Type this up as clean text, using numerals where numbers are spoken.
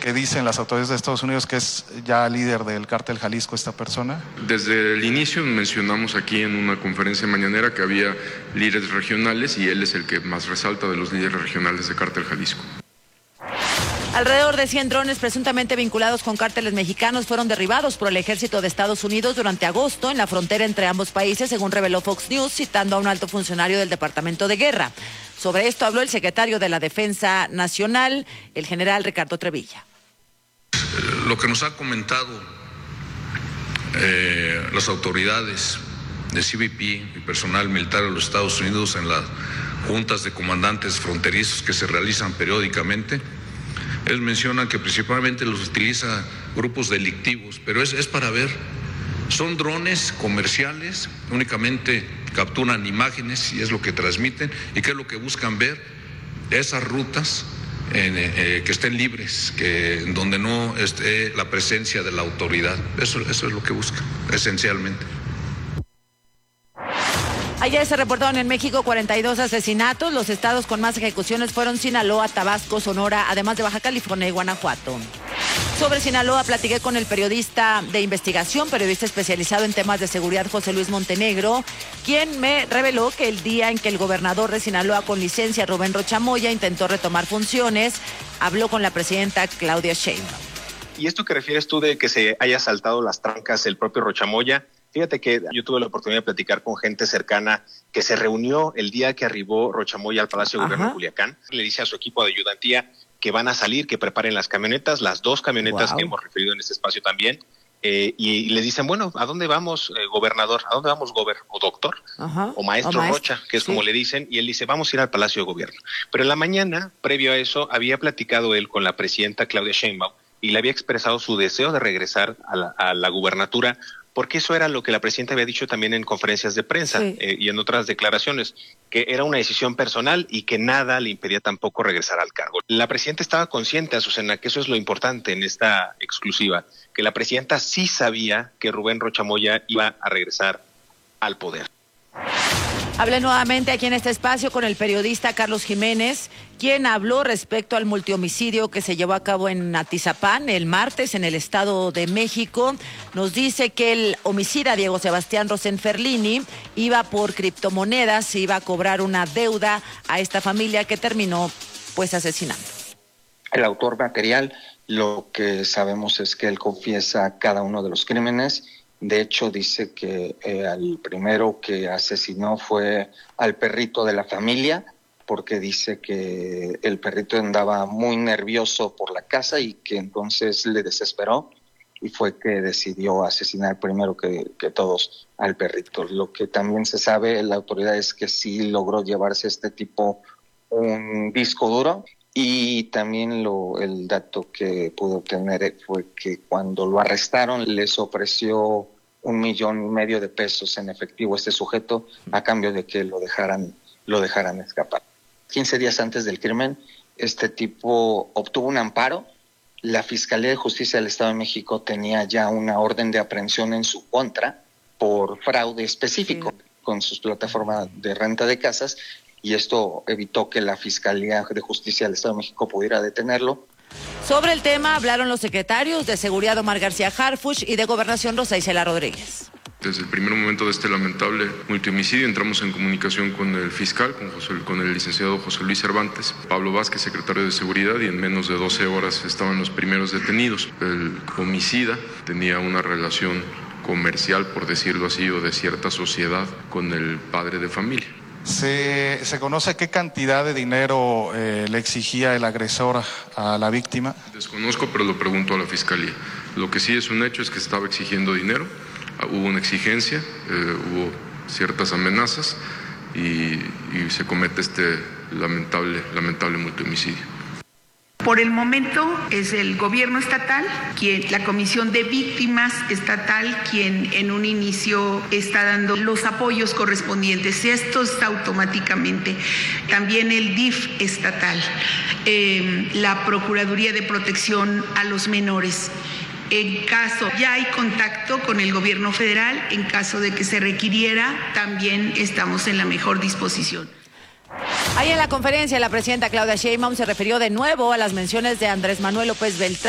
que dicen las autoridades de Estados Unidos que es ya líder del cártel Jalisco esta persona? Desde el inicio mencionamos aquí en una conferencia mañanera que había líderes regionales y él es el que más resalta de los líderes regionales de cártel Jalisco. Alrededor de 100 drones presuntamente vinculados con cárteles mexicanos fueron derribados por el ejército de Estados Unidos durante agosto en la frontera entre ambos países, según reveló Fox News, citando a un alto funcionario del Departamento de Guerra. Sobre esto habló el secretario de la Defensa Nacional, el general Ricardo Trevilla. Lo que nos ha comentado las autoridades de CBP y personal militar de los Estados Unidos en las juntas de comandantes fronterizos que se realizan periódicamente, ellos mencionan que principalmente los utiliza grupos delictivos, pero es para ver, son drones comerciales, únicamente capturan imágenes y es lo que transmiten, y qué es lo que buscan ver, esas rutas que estén libres, donde no esté la presencia de la autoridad, eso es lo que buscan, esencialmente. Ayer se reportaron en México 42 asesinatos. Los estados con más ejecuciones fueron Sinaloa, Tabasco, Sonora, además de Baja California y Guanajuato. Sobre Sinaloa platiqué con el periodista de investigación, periodista especializado en temas de seguridad, José Luis Montenegro, quien me reveló que el día en que el gobernador de Sinaloa con licencia, Rubén Rocha Moya, intentó retomar funciones, habló con la presidenta Claudia Sheinbaum. Y esto que refieres tú de que se haya saltado las trancas el propio Rocha Moya, fíjate que yo tuve la oportunidad de platicar con gente cercana que se reunió el día que arribó Rocha Moya al Palacio de Gobierno de Culiacán. Le dice a su equipo de ayudantía que van a salir, que preparen las camionetas, las 2 camionetas que hemos referido en este espacio también. Y le dicen, bueno, ¿a dónde vamos, gobernador? ¿A dónde vamos, o doctor? O maestro Rocha, que es como le dicen. Y él dice, vamos a ir al Palacio de Gobierno. Pero en la mañana, previo a eso, había platicado él con la presidenta Claudia Sheinbaum y le había expresado su deseo de regresar a la gubernatura, porque eso era lo que la presidenta había dicho también en conferencias de prensa y en otras declaraciones, que era una decisión personal y que nada le impedía tampoco regresar al cargo. La presidenta estaba consciente, Azucena, que eso es lo importante en esta exclusiva, que la presidenta sí sabía que Rubén Rocha Moya iba a regresar al poder. Hablé nuevamente aquí en este espacio con el periodista Carlos Jiménez, quien habló respecto al multihomicidio que se llevó a cabo en Atizapán el martes en el Estado de México. Nos dice que el homicida Diego Sebastián Rosenferlini iba por criptomonedas, iba a cobrar una deuda a esta familia que terminó pues asesinando. El autor material, lo que sabemos es que él confiesa cada uno de los crímenes. De hecho, dice que al primero que asesinó fue al perrito de la familia, porque dice que el perrito andaba muy nervioso por la casa y que entonces le desesperó y fue que decidió asesinar primero que todos al perrito. Lo que también se sabe, la autoridad, es que sí logró llevarse este tipo un disco duro. Y también el dato que pudo obtener fue que cuando lo arrestaron les ofreció $1.5 million de pesos en efectivo a este sujeto a cambio de que lo dejaran escapar. 15 días antes del crimen, este tipo obtuvo un amparo. La Fiscalía de Justicia del Estado de México tenía ya una orden de aprehensión en su contra por fraude específico con sus plataformas de renta de casas, y esto evitó que la Fiscalía de Justicia del Estado de México pudiera detenerlo. Sobre el tema hablaron los secretarios de Seguridad Omar García Harfuch y de Gobernación Rosa Isela Rodríguez. Desde el primer momento de este lamentable multihomicidio entramos en comunicación con el fiscal, con el licenciado José Luis Cervantes, Pablo Vázquez, secretario de Seguridad, y en menos de 12 horas estaban los primeros detenidos. El homicida tenía una relación comercial, por decirlo así, o de cierta sociedad con el padre de familia. ¿Se conoce qué cantidad de dinero le exigía el agresor a la víctima? Desconozco, pero lo pregunto a la Fiscalía. Lo que sí es un hecho es que estaba exigiendo dinero, hubo una exigencia, hubo ciertas amenazas y se comete este lamentable multihomicidio. Por el momento es el gobierno estatal, la Comisión de Víctimas Estatal, quien en un inicio está dando los apoyos correspondientes. Esto está automáticamente. También el DIF estatal, la Procuraduría de Protección a los Menores. En caso, ya hay contacto con el gobierno federal, en caso de que se requiriera, también estamos en la mejor disposición. Ahí en la conferencia, la presidenta Claudia Sheinbaum se refirió de nuevo a las menciones de Andrés Manuel López Beltrán